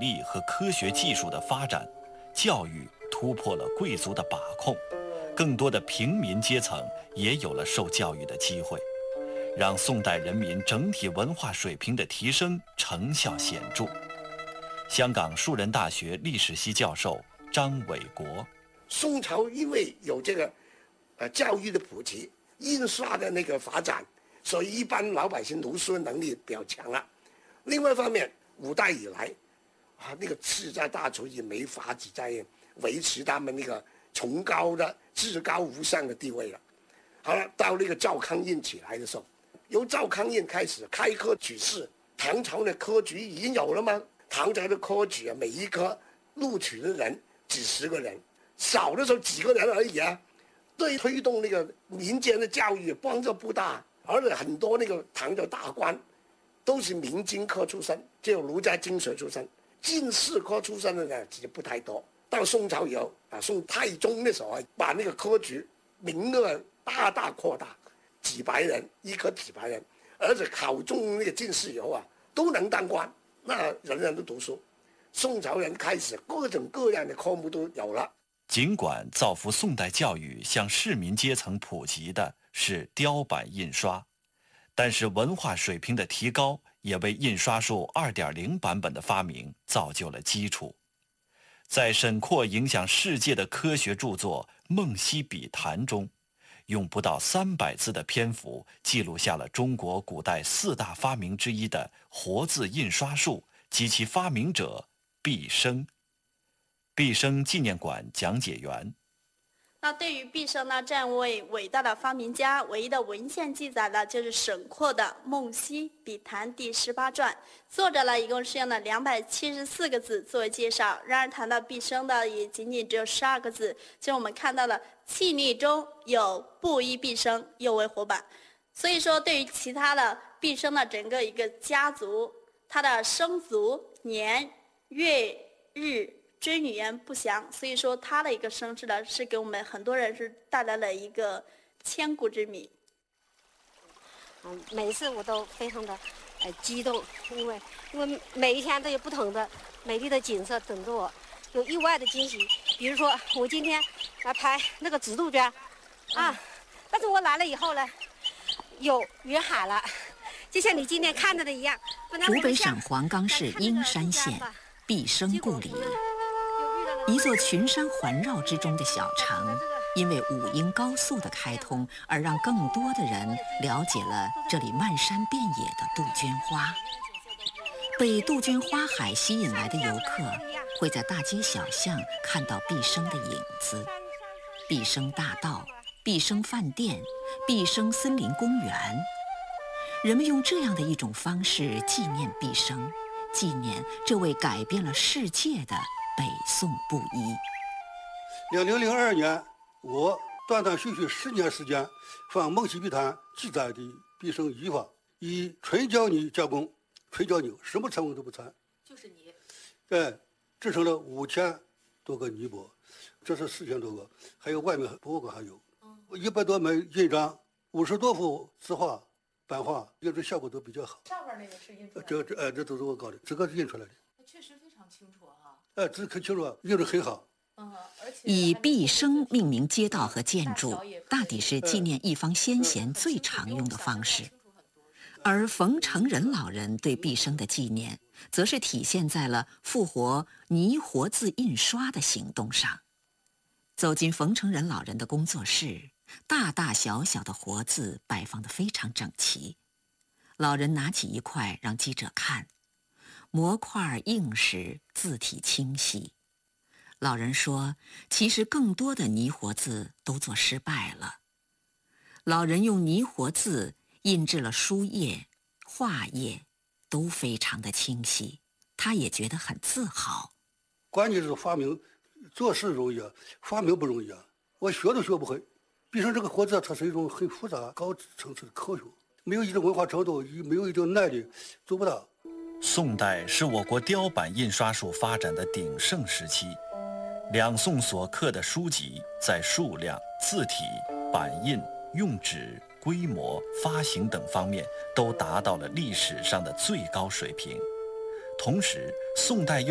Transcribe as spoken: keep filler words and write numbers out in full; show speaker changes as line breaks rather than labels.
力和科学技术的发展，教育突破了贵族的把控，更多的平民阶层也有了受教育的机会，让宋代人民整体文化水平的提升成效显著。香港树人大学历史系教授张伟国：
宋朝因为有这个呃教育的普及，印刷的那个发展，所以一般老百姓读书的能力比较强了。另外一方面，五代以来啊，那个世家大族也没法子在维持他们那个崇高的至高无上的地位了。好了，到那个赵匡胤起来的时候，由赵匡胤开始开科取士，唐朝的科举已经有了吗？唐朝的科举啊，每一科录取的人几十个人，少的时候几个人而已啊，对推动那个民间的教育帮助不大。而且很多那个唐朝大官都是明经科出身，只有儒家经学出身，进士科出身的呢其实不太多。到宋朝以后啊，宋太宗的时候啊，把那个科举名额大大扩大，几百人一科几百人，而且考中那个进士以后啊，都能当官，那人人都读书。宋朝人开始各种各样的科目都有了。
尽管造福宋代教育向市民阶层普及的是雕版印刷，但是文化水平的提高也为印刷术 二点零 版本的发明造就了基础。在沈括影响世界的科学著作《梦溪笔谈》中，用不到三百字的篇幅记录下了中国古代四大发明之一的活字印刷术及其发明者毕升。毕升纪念馆讲解员：
那对于毕升呢这样一位伟大的发明家，唯一的文献记载的就是沈括的《梦溪笔谈》第十八传，作者呢一共是用了两百七十四个字作为介绍。然而谈到毕升的也仅仅只有十二个字，就我们看到了气力中有布衣毕升又为活版。所以说对于其他的毕升的整个一个家族，他的生卒年月日追语言不详，所以说他的一个身世呢，是给我们很多人是带来了一个千古之谜。
嗯，每一次我都非常的呃激动，因为因为每一天都有不同的美丽的景色等着我，有意外的惊喜。比如说我今天来拍那个紫杜鹃啊，嗯、但是我来了以后呢，有云海了，就像你今天看到的一样。
湖北省黄冈市英山县毕升故里。一座群山环绕之中的小城，因为武英高速的开通，而让更多的人了解了这里漫山遍野的杜鹃花。被杜鹃花海吸引来的游客，会在大街小巷看到毕升的影子。毕升大道、毕升饭店、毕升森林公园，人们用这样的一种方式纪念毕升，纪念这位改变了世界的北宋布衣。
两零零二年，我断断续续十年时间，放《梦溪笔谈》记载的毕升衣法，以纯胶泥加工，纯胶泥什么成分都不掺，
就是泥。
对，制成了五千多个泥帛，这是四千多个，还有外面博物馆还有，一百多枚印章，五十多幅字画、版画，印出效果都比较好。
上面那个是印出来的，
这这哎，这都是我搞的，这个是印出来的。
确实非常清楚哈。
哎，这很清楚，印得很好。
嗯，而且
以毕升命名街道和建筑，大抵是纪念一方先贤最常用的方式。而冯承仁老人对毕升的纪念，则是体现在了复活泥活字印刷的行动上。走进冯承仁老人的工作室，大大小小的活字摆放得非常整齐。老人拿起一块让记者看，模块硬实，字体清晰。老人说，其实更多的泥活字都做失败了。老人用泥活字印制了书页、画页，都非常的清晰，他也觉得很自豪。
关键是发明，做事容易啊，发明不容易啊，我学都学不会。毕升这个活字，它是一种很复杂、高层次的科学，没有一定文化程度，没有一定耐力，做不到。
宋代是我国雕版印刷术发展的鼎盛时期，两宋所刻的书籍在数量、字体、版印、用纸、规模、发行等方面都达到了历史上的最高水平。同时，宋代又